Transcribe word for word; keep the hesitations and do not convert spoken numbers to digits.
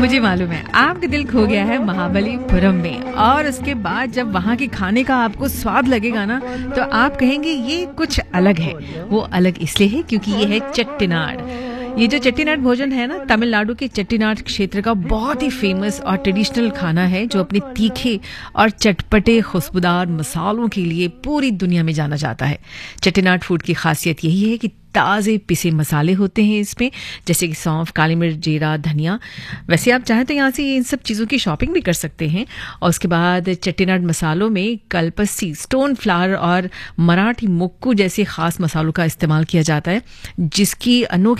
मुझे मालूम है आपका दिल खो गया है महाबलीपुरम में, और उसके बाद जब वहाँ के खाने का आपको स्वाद लगेगा ना तो आप कहेंगे ये कुछ अलग है। वो अलग इसलिए है क्योंकि ये है चेट्टिनाड। ये जो चेट्टिनाड भोजन है ना, तमिलनाडु के चेट्टिनाड क्षेत्र का बहुत ही फेमस और ट्रेडिशनल खाना है जो अपने तीखे और चटपटे खुशबूदार मसालों के लिए पूरी दुनिया में जाना जाता है। चेट्टिनाड फूड की खासियत यही है कि ताज़े पिसे मसाले होते हैं इसमें, जैसे कि सौंफ, काली मिर्च, जीरा, धनिया। वैसे आप चाहें तो यहाँ से इन सब चीज़ों की शॉपिंग भी कर सकते हैं। और उसके बाद चेट्टिनाड मसालों में कलपस्सी, स्टोन फ्लावर और मराठी मुक्कू जैसे खास मसालों का इस्तेमाल किया जाता है, जिसकी अनोखी